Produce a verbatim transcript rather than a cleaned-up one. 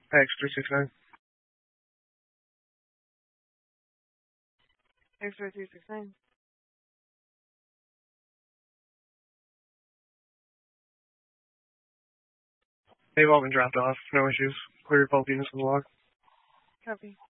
X three six nine. X-ray three six nine. They've all been dropped off. No issues. Clear your both units from the log. Copy.